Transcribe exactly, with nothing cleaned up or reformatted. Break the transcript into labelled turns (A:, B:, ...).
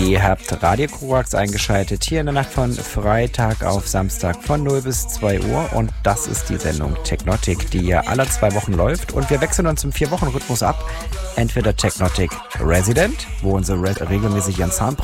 A: Ihr habt Radio Korax eingeschaltet, hier in der Nacht von Freitag auf Samstag von null bis zwei Uhr. Und das ist die Sendung Technotic, die ja alle zwei Wochen läuft. Und wir wechseln uns im Vier-Wochen-Rhythmus ab. Entweder Technotic Resident, wo unsere Re- regelmäßig ihren Sound